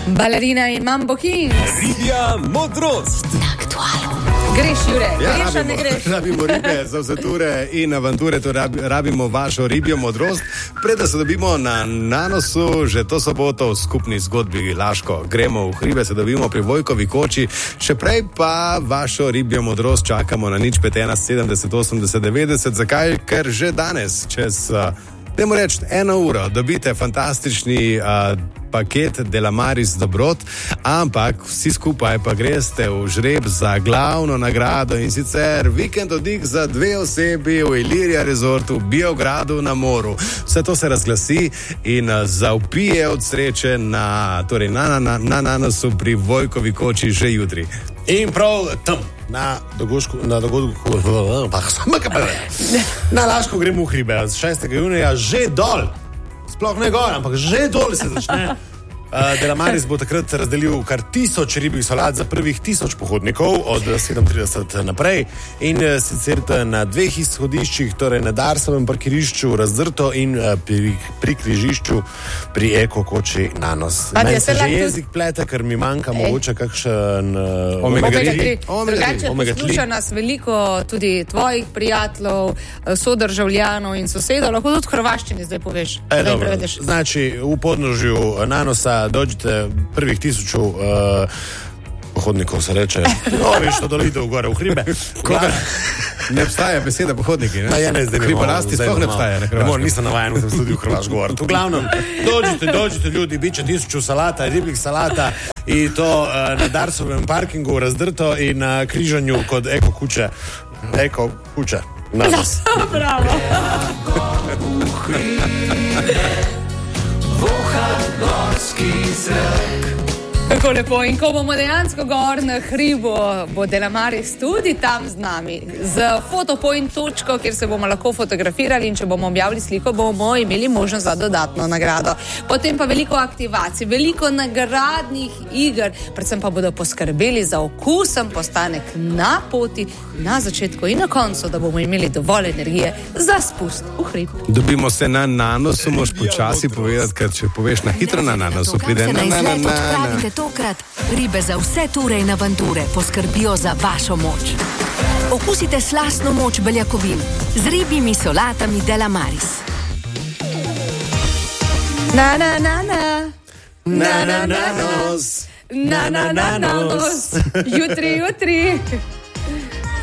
Balerina in Mambo King. Ribja modrost. Na Aktualu. Greš, Jure, greš, ali ne greš? Rabimo ribe za vse ture in avanture, to rabimo vašo ribjo modrost. Pred da se dobimo na Nanosu, že to soboto v skupni zgodbi Laško. Gremo v hribe, se dobimo pri Vojkovi koči, še prej pa vašo ribjo modrost čakamo na 051 70 80 90. Zakaj? Ker že danes, čez, dajmo reči, 1 uro, dobite fantastični paket Delamaris dobrot, ampak vsi skupaj pa greste v žreb za glavno nagrado in sicer vikend oddih za 2 osebi v Ilirija Resortu v Biogradu na moru. Vse to se razglasi in zaupije od sreče na Nanosu pri Vojkovi koči že jutri. In prav tam, na Laško gremo v hribe, z 6. junija že dol. Sploh ne gor, ampak že dol se začne. Delamaris bo takrat razdelil kar 1000 ribjih solat za prvih 1000 pohodnikov od 37 naprej in sicer na 2 izhodiščih, torej na Darsovem parkirišču Razdrto in pri križišču pri Eko koči Nanos. Meni se že jezik plete, ker mi manjka mogoče kakšen Omega-3. Drugače posluša nas veliko tudi tvojih prijateljev, sodržavljanov in sosedov, lahko tudi v hrvaščini zdaj poveš. Znači, v podnožju Nanosa dođite prvih 1000 pohodnikov, se reče. Viš to dolite v gore v hribe. Ne obstaja beseda pohodniki, ne? Ja, ne, zdaj ne Hribarasti sploh ne obstaja na Hrvaškem. Nisem navajen, sem tudi v Hrvaško govorit. V glavnem, dođite ljudi, bit će 1000 salata, ribljih salata i to na Darsovem parkingu Razdrto i na križanju kod Eko kuće. Eko kuća. Nanos. Bravo. Voha gorski zrak. Kako lepo. In ko bomo dejansko gor na hribu, bo Delamaris tudi tam z nami, z fotopoint točko, kjer se bomo lahko fotografirali in če bomo objavili sliko, bomo imeli možnost za dodatno nagrado. Potem pa veliko aktivacij, veliko nagradnih iger, predvsem pa bodo poskrbeli za okusen postanek na poti, na začetku in na koncu, da bomo imeli dovolj energije za spust v hrib. Dobimo se na Nanosu, moš počasi povedati, ker če poveš na hitro na Nanosu, pride na. Tokrat ribe za vse ture in avanture poskrbijo za vašo moč. Okusite slastno moč beljakovin z ribjimi solatami Delamaris. Na na na na. Na na na nos. Na na na na nos. Jutri.